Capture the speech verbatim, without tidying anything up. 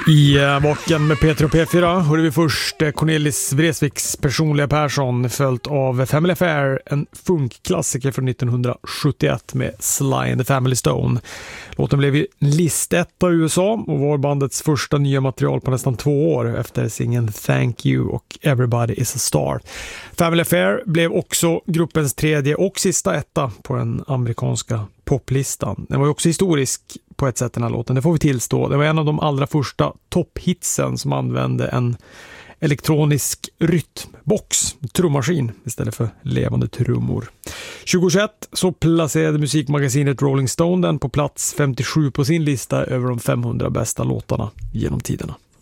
I uh, Vaken med Peter och P fyra hörde vi först uh, Cornelis Vreeswijks Personliga Persson, följt av Family Affair, en funkklassiker från nittonhundrasjuttioett med Sly and the Family Stone. Låten blev ju listetta i U S A och var bandets första nya material på nästan två år efter singeln Thank You och Everybody is a Star. Family Affair blev också gruppens tredje och sista etta på den amerikanska poplistan. Den var ju också historisk på ett sätt, den här låten, det får vi tillstå. Det var en av de allra första topphitsen som använde en elektronisk rytmbox, trummaskin, istället för levande trummor. tjugohundratjugoett så placerade musikmagasinet Rolling Stone den på plats femtiosju på sin lista över de femhundra bästa låtarna genom tiderna.